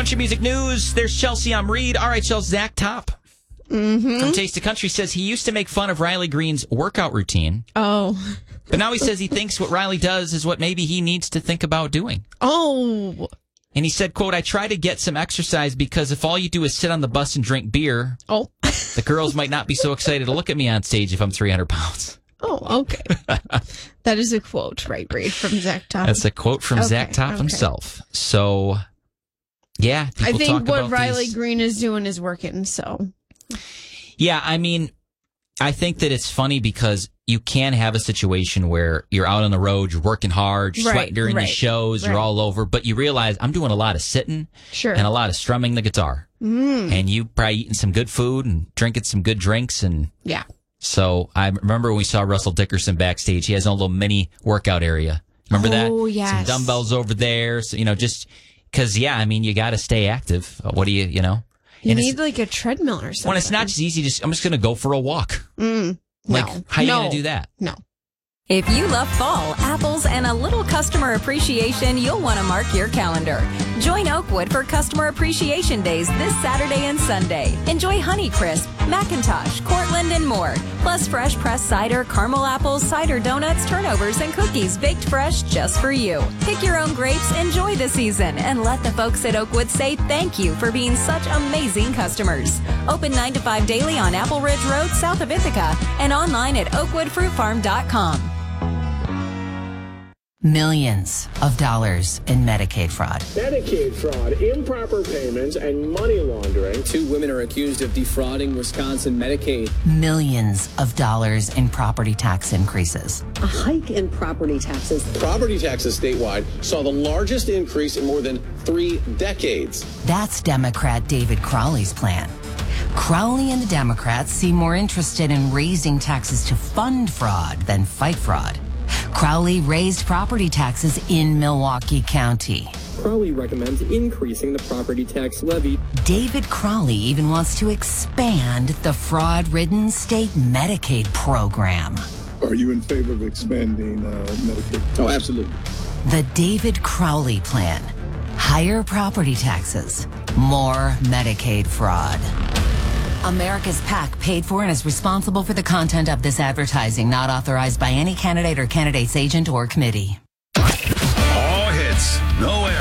Country music news. There's Chelsea on Reed. RHL's Zach Top from Taste of Country says he used to make fun of Riley Green's workout routine. Oh. But now he says he thinks what Riley does is what maybe he needs to think about doing. Oh. And he said, quote, I try to get some exercise because if all you do is sit on the bus and drink beer, the girls might not be so excited to look at me on stage if I'm 300 pounds. Oh, okay. That is a quote, right, Reed, from Zach Top. That's a quote from Zach Top himself. So, yeah. I think what Riley Green is doing is working, so. Yeah, I mean, I think that it's funny because you can have a situation where you're out on the road, you're working hard, you're sweating during the shows, you're all over, but you realize I'm doing a lot of sitting and a lot of strumming the guitar. And you probably eating some good food and drinking some good drinks. And so I remember when we saw Russell Dickerson backstage, he has a little mini workout area. Remember that? Oh, yes. Some dumbbells over there. So, just because, I mean, you got to stay active. What do you? You need like a treadmill or something. When it's not just easy, I'm just going to go for a walk. How are you going to do that? No. If you love fall, apples, and a little customer appreciation, you'll want to mark your calendar. Join Oakwood for Customer Appreciation Days this Saturday and Sunday. Enjoy Honeycrisp, McIntosh, Cortland, and more. Plus fresh pressed cider, caramel apples, cider donuts, turnovers, and cookies baked fresh just for you. Pick your own grapes, enjoy the season, and let the folks at Oakwood say thank you for being such amazing customers. Open 9 to 5 daily on Apple Ridge Road, south of Ithaca, and online at oakwoodfruitfarm.com. Millions of dollars in Medicaid fraud. Medicaid fraud, improper payments, and money laundering. 2 women are accused of defrauding Wisconsin Medicaid. Millions of dollars in property tax increases. A hike in property taxes. Property taxes statewide saw the largest increase in more than 3 decades. That's Democrat David Crowley's plan. Crowley and the Democrats seem more interested in raising taxes to fund fraud than fight fraud. Crowley raised property taxes in Milwaukee County. Crowley recommends increasing the property tax levy. David Crowley even wants to expand the fraud-ridden state Medicaid program. Are you in favor of expanding Medicaid? Oh, absolutely. The David Crowley plan. Higher property taxes, more Medicaid fraud. America's PAC paid for and is responsible for the content of this advertising, not authorized by any candidate or candidate's agent or committee. All hits, no errors.